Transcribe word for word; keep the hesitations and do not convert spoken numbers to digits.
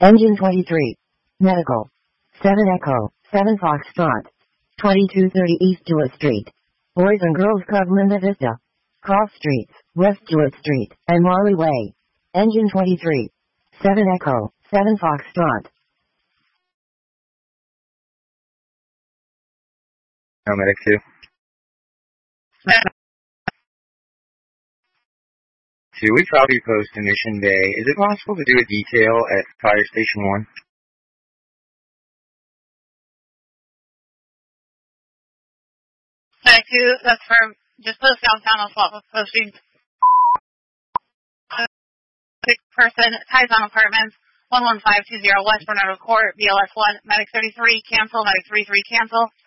Engine twenty-three. Medical. seven Echo, seven Foxtrot. twenty-two thirty East Jewett Street. Boys and Girls Club Linda Vista. Cross Streets, West Jewett Street, and Marley Way. Engine twenty-three. seven Echo, seven Foxtrot. Medic two. Two, we probably post in Mission Bay. Is it possible to do a detail at Fire Station one? Medic two, that's for just post downtown on swap of posting. Six person, Tyson Apartments, one one five two zero West Bernardo Court, B L S one, Medic thirty-three, cancel, Medic thirty-three, cancel.